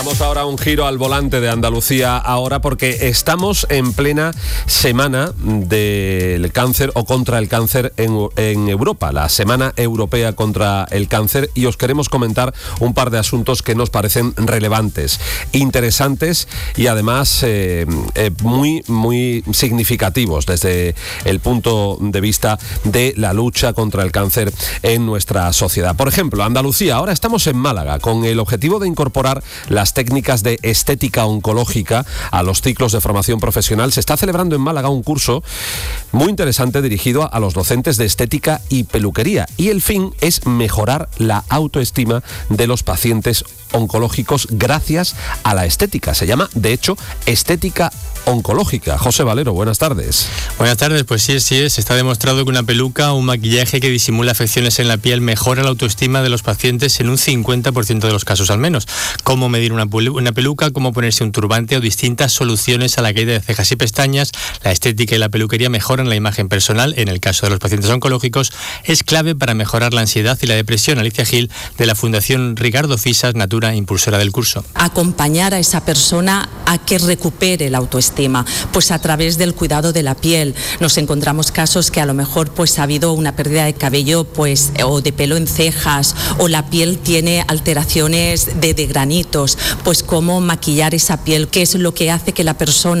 Damos ahora un giro al volante de Andalucía ahora porque estamos en plena semana del cáncer o contra el cáncer en Europa, la Semana Europea contra el Cáncer, y os queremos comentar un par de asuntos que nos parecen relevantes, interesantes y además muy significativos desde el punto de vista de la lucha contra el cáncer en nuestra sociedad. Por ejemplo, Andalucía, ahora estamos en Málaga con el objetivo de incorporar las técnicas de estética oncológica a los ciclos de formación profesional. Se está celebrando en Málaga un curso muy interesante dirigido a los docentes de estética y peluquería, y el fin es mejorar la autoestima de los pacientes oncológicos gracias a la estética. Se llama, de hecho, estética oncológica. José Valero, buenas tardes. Buenas tardes, pues sí es. Está demostrado que una peluca o un maquillaje que disimula afecciones en la piel mejora la autoestima de los pacientes en un 50% de los casos al menos. Cómo medir una peluca, cómo ponerse un turbante o distintas soluciones a la caída de cejas y pestañas. La estética y la peluquería mejoran la imagen personal. En el caso de los pacientes oncológicos es clave para mejorar la ansiedad y la depresión. Alicia Gil, de la Fundación Ricardo Fisas Natura, impulsora del curso. Acompañar a esa persona a que recupere la autoestima, pues a través del cuidado de la piel. Nos encontramos casos que a lo mejor pues ha habido una pérdida de cabello pues o de pelo en cejas, o la piel tiene alteraciones de granitos, pues cómo maquillar esa piel, qué es lo que hace que la persona